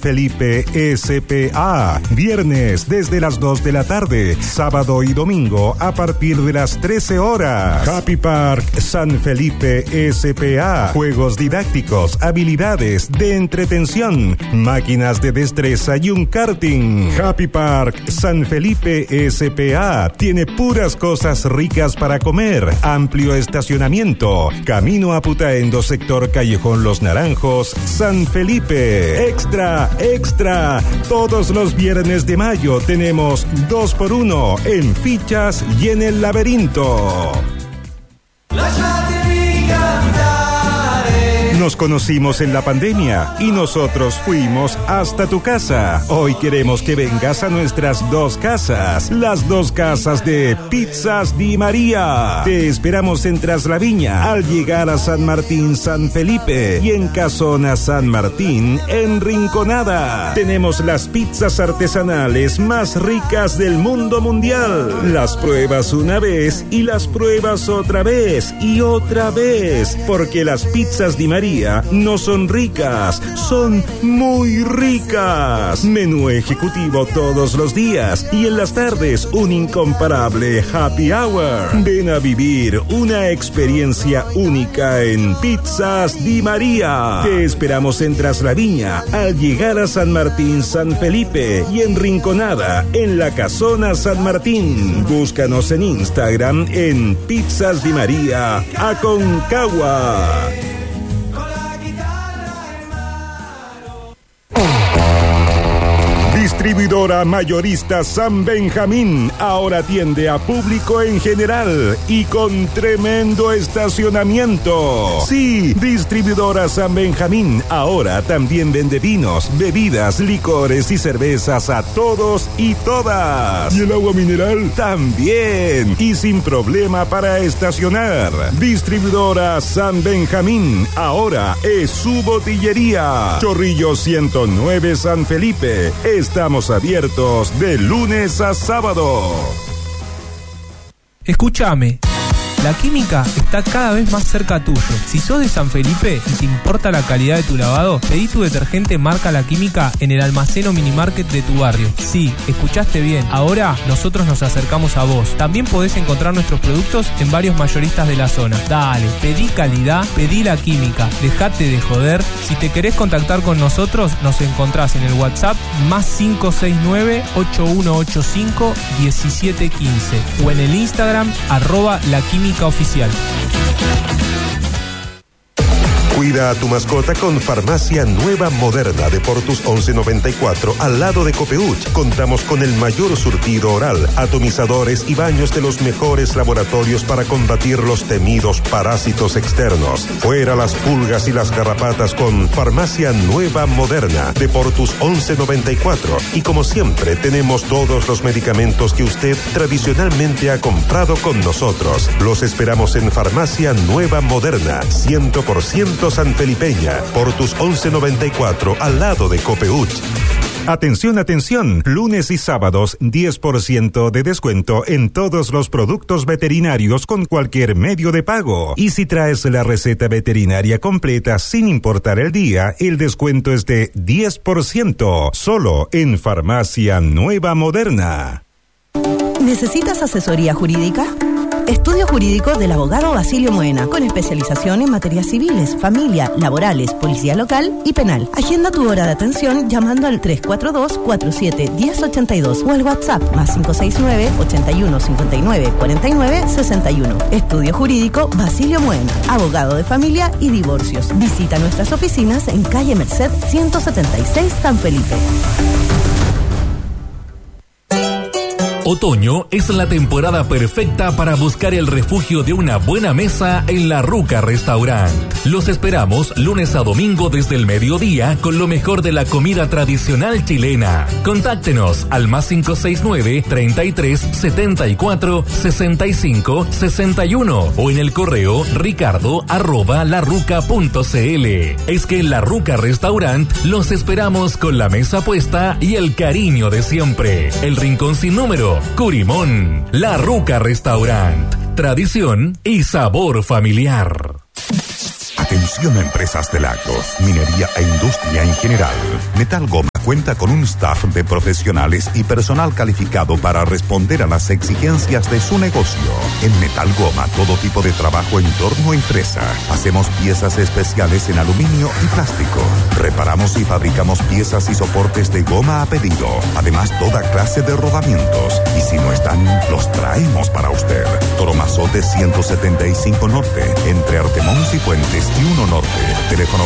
Felipe S.P.A. Viernes desde las 2 de la tarde, sábado y domingo a partir de las 13 horas. Happy Park San Felipe S.P.A. Juegos didácticos, habilidades de entretención, máquinas de destreza y un karting. Happy Park San Felipe S.P.A. tiene puras cosas ricas para comer, amplio estacionamiento, camino a Putaendo, sector Callejón Los Naranjos, San Felipe. Extra, todos los viernes de mayo tenemos 2x1 en fichas y en el laberinto. Nos conocimos en la pandemia y nosotros fuimos hasta tu casa. Hoy queremos que vengas a nuestras 2 casas, las 2 casas de Pizzas Di María. Te esperamos en Traslaviña al llegar a San Martín San Felipe y en Casona San Martín en Rinconada. Tenemos las pizzas artesanales más ricas del mundo mundial. Las pruebas una vez y las pruebas otra vez y otra vez, porque las pizzas Di María no son ricas, son muy ricas. Menú ejecutivo todos los días y en las tardes un incomparable happy hour. Ven a vivir una experiencia única en Pizzas Di María. Te esperamos en Traslaviña al llegar a San Martín San Felipe y en Rinconada en la Casona San Martín. Búscanos en Instagram en Pizzas Di María Aconcagua. Distribuidora mayorista San Benjamín ahora atiende a público en general y con tremendo estacionamiento. Sí, Distribuidora San Benjamín ahora también vende vinos, bebidas, licores y cervezas a todos y todas. ¿Y el agua mineral? También. Y sin problema para estacionar. Distribuidora San Benjamín ahora es su botillería. Chorrillo 109 San Felipe. Estamos abiertos de lunes a sábado. Escúchame. La Química está cada vez más cerca tuyo. Si sos de San Felipe y te importa la calidad de tu lavado, pedí tu detergente marca La Química en el almacén o minimarket de tu barrio. Sí, escuchaste bien. Ahora nosotros nos acercamos a vos. También podés encontrar nuestros productos en varios mayoristas de la zona. Dale, pedí calidad, pedí La Química. Dejate de joder. Si te querés contactar con nosotros, nos encontrás en el WhatsApp +569 8185 1715 o en el Instagram @laquímica oficial. Cuida a tu mascota con Farmacia Nueva Moderna de Portus 1194 al lado de Copeuch. Contamos con el mayor surtido oral, atomizadores y baños de los mejores laboratorios para combatir los temidos parásitos externos. Fuera las pulgas y las garrapatas con Farmacia Nueva Moderna de Portus 1194. Y como siempre tenemos todos los medicamentos que usted tradicionalmente ha comprado con nosotros. Los esperamos en Farmacia Nueva Moderna, 100% sanfelipeña, Portus 1194, al lado de Copeuch. Atención, lunes y sábados 10% de descuento en todos los productos veterinarios con cualquier medio de pago. Y si traes la receta veterinaria completa sin importar el día, el descuento es de 10%, solo en Farmacia Nueva Moderna. ¿Necesitas asesoría jurídica? Estudio jurídico del abogado Basilio Moena, con especialización en materias civiles, familia, laborales, policía local y penal. Agenda tu hora de atención llamando al 342-47-1082 o al WhatsApp +569 81 59 49 61. Estudio jurídico Basilio Moena, abogado de familia y divorcios. Visita nuestras oficinas en calle Merced 176 San Felipe. Otoño es la temporada perfecta para buscar el refugio de una buena mesa en La Ruca Restaurant. Los esperamos lunes a domingo desde el mediodía con lo mejor de la comida tradicional chilena. Contáctenos al +569 33 74 65 61 o en el correo ricardo@laruca.cl. Es que en La Ruca Restaurant los esperamos con la mesa puesta y el cariño de siempre. El rincón sin número, Curimón. La Ruca Restaurant. Tradición y sabor familiar. Atención. Atención a empresas del agro, minería e industria en general. Metal Goma cuenta con un staff de profesionales y personal calificado para responder a las exigencias de su negocio. En Metal Goma, todo tipo de trabajo en torno a empresa. Hacemos piezas especiales en aluminio y plástico. Reparamos y fabricamos piezas y soportes de goma a pedido. Además, toda clase de rodamientos. Y si no están, los traemos para usted. Toromazote 175 Norte, entre Artemons y Fuentes y 1 Norte. Teléfono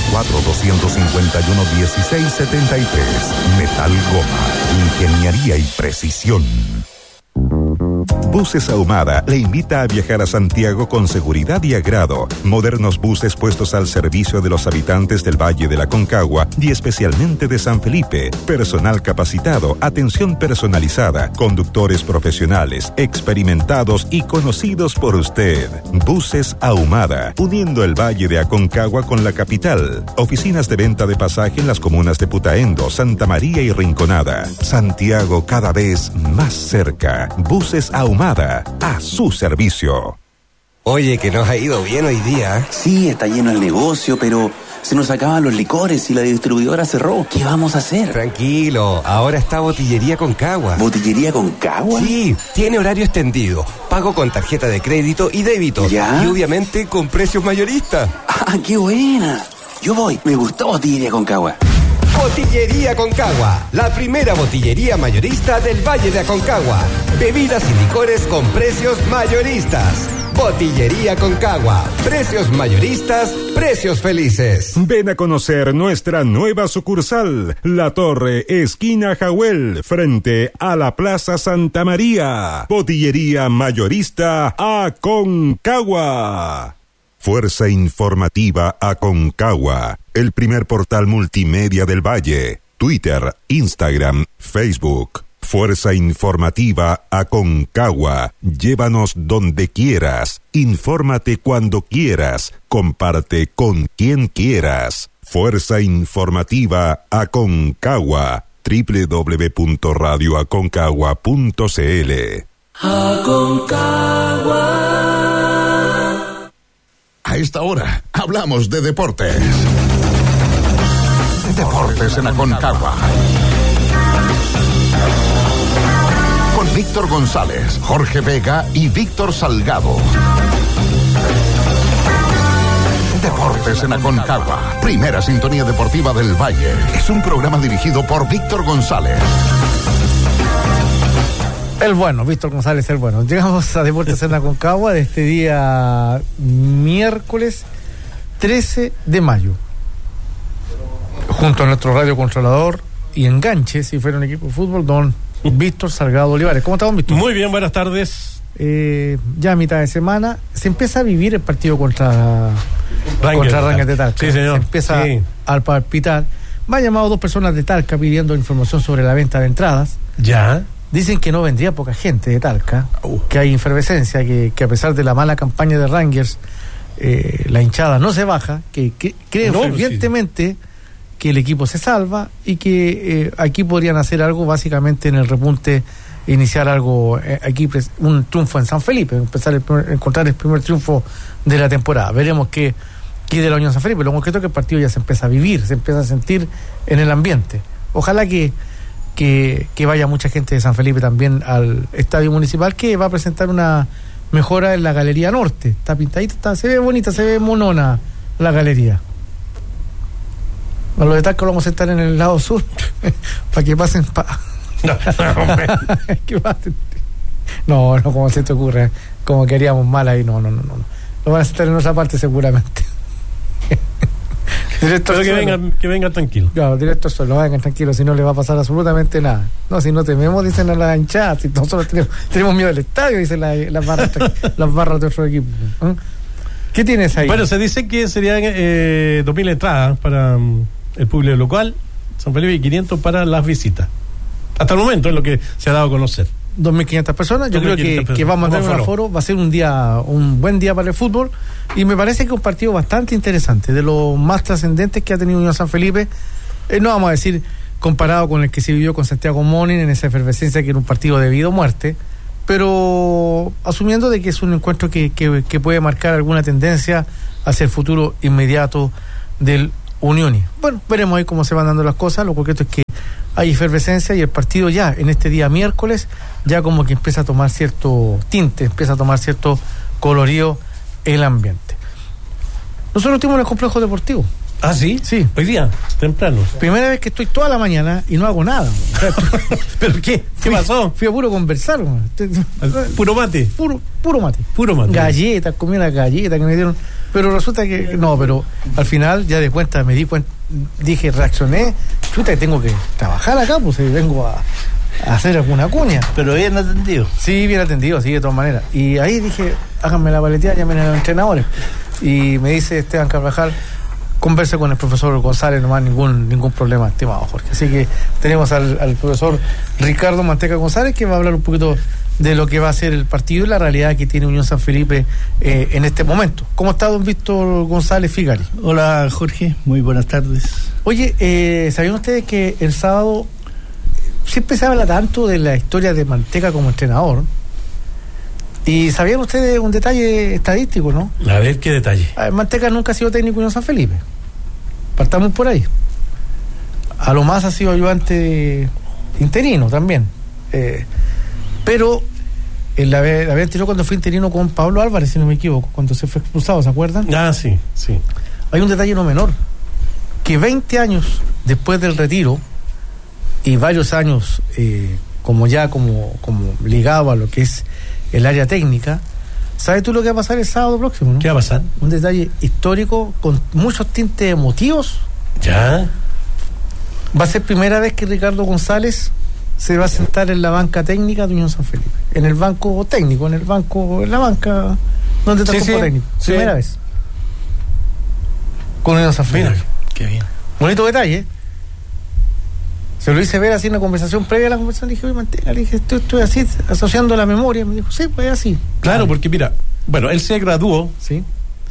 34-251-1673. Metal Goma, ingeniería y precisión. Buses Ahumada le invita a viajar a Santiago con seguridad y agrado. Modernos buses puestos al servicio de los habitantes del Valle de la Aconcagua y especialmente de San Felipe. Personal capacitado, atención personalizada, conductores profesionales, experimentados y conocidos por usted. Buses Ahumada, uniendo el Valle de Aconcagua con la capital. Oficinas de venta de pasaje en las comunas de Putaendo, Santa María y Rinconada. Santiago cada vez más cerca. Buses Ahumada, a su servicio. Oye, que nos ha ido bien hoy día. Sí, está lleno el negocio, pero se nos acaban los licores y la distribuidora cerró. ¿Qué vamos a hacer? Tranquilo, ahora está Botillería Concagua. ¿Botillería Concagua? Sí, tiene horario extendido, pago con tarjeta de crédito y débito. ¿Ya? Y obviamente con precios mayoristas. ¡Ah, qué buena! Yo voy, me gustó Botillería Concagua. Botillería Concagua, la primera botillería mayorista del Valle de Aconcagua. Bebidas y licores con precios mayoristas. Botillería Concagua, precios mayoristas, precios felices. Ven a conocer nuestra nueva sucursal, La Torre, esquina Jahuel, frente a la Plaza Santa María. Botillería mayorista Aconcagua. Fuerza informativa Aconcagua, el primer portal multimedia del Valle. Twitter, Instagram, Facebook. Fuerza informativa Aconcagua. Llévanos donde quieras. Infórmate cuando quieras. Comparte con quien quieras. Fuerza informativa Aconcagua. www.radioaconcagua.cl. Aconcagua. A esta hora hablamos de deportes. Deportes en Aconcagua. Con Víctor González, Jorge Vega y Víctor Salgado. Deportes en Aconcagua, primera sintonía deportiva del Valle. Es un programa dirigido por Víctor González. El bueno, Víctor González, el bueno. Llegamos a Deportes en Aconcagua de este día miércoles 13 de mayo. Junto a nuestro radiocontrolador y enganche, si fuera un equipo de fútbol, don Víctor Salgado Olivares. ¿Cómo está, don Víctor? Muy bien, buenas tardes. Ya a mitad de semana se empieza a vivir el partido contra Rangers de Talca. Sí, señor. Se empieza al palpitar. Me han llamado 2 personas de Talca pidiendo información sobre la venta de entradas. Ya. Dicen que no vendría poca gente de Talca, que hay efervescencia, que a pesar de la mala campaña de Rangers, la hinchada no se baja, que creen fervientemente que el equipo se salva y que aquí podrían hacer algo básicamente en el repunte, iniciar algo aquí, un triunfo en San Felipe, encontrar el primer triunfo de la temporada. Veremos qué de la Unión San Felipe. Lo concreto es que el partido ya se empieza a vivir, se empieza a sentir en el ambiente. Ojalá que vaya mucha gente de San Felipe también al estadio municipal, que va a presentar una mejora en la Galería Norte. Está pintadita, se ve bonita, se ve monona la galería. A los de Talca lo vamos a estar en el lado sur para que pasen que pasen. No, como se te ocurre, como queríamos mal ahí, no. Lo van a estar en otra parte seguramente. Pero que vengan tranquilos. Claro, directo al suelo, vengan tranquilos, si no le va a pasar absolutamente nada. No, si no tememos, dicen a las hinchadas, si nosotros tenemos miedo del estadio, dicen las barras de otro equipo. ¿Qué tienes ahí? Bueno, se dice que serían 2.000 entradas para el público local, San Felipe, y 500 para las visitas. Hasta el momento es lo que se ha dado a conocer. 2.500 personas, yo creo que vamos a tener un aforo, va a ser un buen día para el fútbol, y me parece que es un partido bastante interesante, de los más trascendentes que ha tenido Unión San Felipe, no vamos a decir comparado con el que se vivió con Santiago Morning en esa efervescencia que era un partido de vida o muerte, pero asumiendo de que es un encuentro que puede marcar alguna tendencia hacia el futuro inmediato del Unión. Bueno, veremos ahí cómo se van dando las cosas. Lo concreto es que hay efervescencia y el partido ya en este día miércoles ya como que empieza a tomar cierto tinte, empieza a tomar cierto colorido el ambiente. Nosotros estuvimos en el complejo deportivo. ¿Ah, sí? Sí. Hoy día, temprano. Primera vez que estoy toda la mañana y no hago nada. ¿Pero qué? ¿Qué pasó? Fui a puro conversar. ¿Puro mate? Puro mate. Puro mate. Galletas, comí una galleta que me dieron. Pero resulta que no, pero al final ya de cuenta, me di cuenta, dije, reaccioné, chuta, que tengo que trabajar acá, pues vengo a hacer alguna cuña. Pero bien atendido. Sí, bien atendido, sí, de todas maneras. Y ahí dije, háganme la paleteada, llamen a los entrenadores. Y me dice Esteban Carvajal, converse con el profesor González, no más ningún problema, estimado Jorge. Así que tenemos al profesor Ricardo Manteca González, que va a hablar un poquito de lo que va a ser el partido y la realidad que tiene Unión San Felipe en este momento. ¿Cómo está don Víctor González Figari? Hola Jorge, muy buenas tardes. Oye, ¿sabían ustedes que el sábado siempre se habla tanto de la historia de Manteca como entrenador? Y sabían ustedes un detalle estadístico, ¿no? A ver, ¿qué detalle? Manteca nunca ha sido técnico en San Felipe. Partamos por ahí. A lo más ha sido ayudante interino también. Pero la vez anterior cuando fue interino con Pablo Álvarez, si no me equivoco, cuando se fue expulsado, ¿se acuerdan? Ah, sí, sí. Hay un detalle no menor, que 20 años después del retiro y varios años como ligado a lo que es el área técnica, ¿sabes tú lo que va a pasar el sábado próximo, no? ¿Qué va a pasar? Un detalle histórico con muchos tintes emotivos. ¿Ya? Va a ser primera vez que Ricardo González se va a sentar en la banca técnica de Unión San Felipe. En el banco técnico, en la banca donde está el cuerpo técnico. Sí. Primera vez. Con Unión San Felipe. Mira, qué bien. Bonito detalle. Se lo hice ver así en una conversación previa a la conversación. Le dije, oye, Manteca, le dije, estoy así, asociando la memoria. Me dijo, sí, pues así. Claro, porque mira, bueno, él se graduó sí.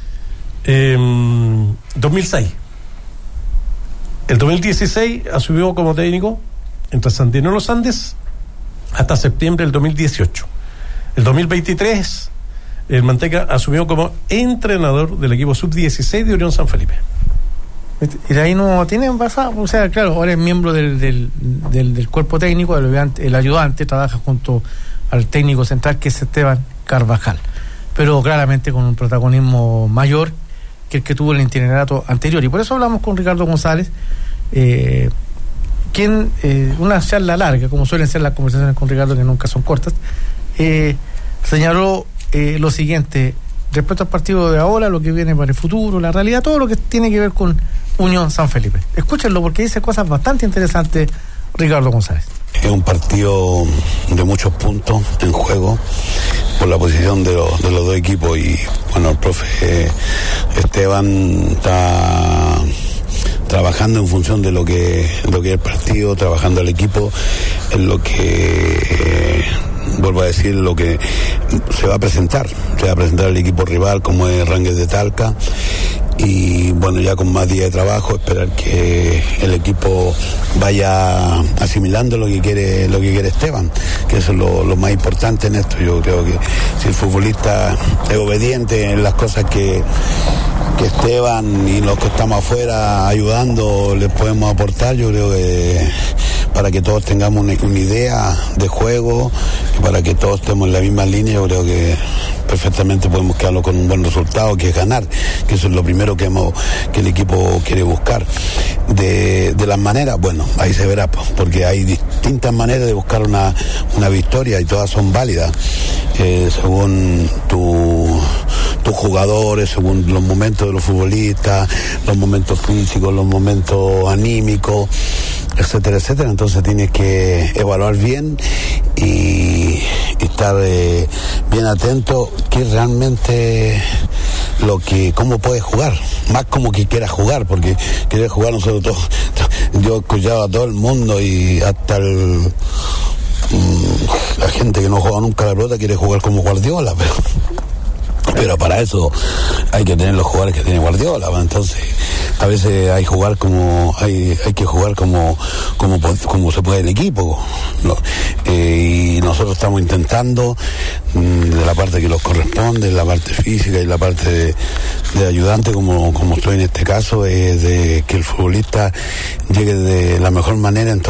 2006. El 2016 asumió como técnico en Trasandino Los Andes hasta septiembre del 2018. El 2023 el Manteca asumió como entrenador del equipo sub-16 de Unión San Felipe. Y de ahí no tienen pasado, o sea, claro, ahora es miembro del cuerpo técnico, el ayudante, trabaja junto al técnico central que es Esteban Carvajal, pero claramente con un protagonismo mayor que el que tuvo el itinerato anterior. Y por eso hablamos con Ricardo González, quien, una charla larga, como suelen ser las conversaciones con Ricardo, que nunca son cortas, señaló lo siguiente respecto al partido de ahora, lo que viene para el futuro, la realidad, todo lo que tiene que ver con Unión San Felipe. Escúchenlo porque dice cosas bastante interesantes Ricardo González. Es un partido de muchos puntos en juego por la posición de los dos equipos y bueno, el profe Esteban está trabajando en función de lo que es el partido, trabajando el equipo en lo que vuelvo a decir, lo que se va a presentar el equipo rival como es Rangers de Talca y bueno, ya con más días de trabajo esperar que el equipo vaya asimilando lo que quiere Esteban, que eso es lo más importante en esto. Yo creo que si el futbolista es obediente en las cosas que Esteban y los que estamos afuera ayudando les podemos aportar, yo creo que para que todos tengamos una idea de juego y para que todos estemos en la misma línea, yo creo que perfectamente podemos quedarlo con un buen resultado, que es ganar, que eso es lo primero que el equipo quiere buscar. De las maneras, bueno, ahí se verá, porque hay distintas maneras de buscar una victoria y todas son válidas, según tus jugadores, según los momentos de los futbolistas, los momentos físicos, los momentos anímicos, etcétera, etcétera. Entonces tienes que evaluar bien y estar bien atento que realmente cómo puedes jugar, más como que quieras jugar, porque quieres jugar nosotros todos. Yo he escuchado a todo el mundo y hasta la gente que no juega nunca a la pelota quiere jugar como Guardiola, pero para eso hay que tener los jugadores que tiene Guardiola, entonces a veces hay que jugar como se puede el equipo, ¿no? Y nosotros estamos intentando de la parte que nos corresponde, la parte física y la parte de ayudante, como estoy en este caso, de que el futbolista llegue de la mejor manera en todo